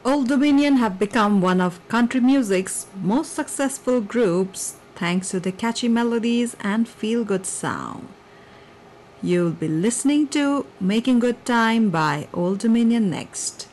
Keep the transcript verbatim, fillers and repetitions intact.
Old Dominion have become one of country music's most successful groups thanks to their catchy melodies and feel good sound. You'll be listening to Making Good Time by Old Dominion next.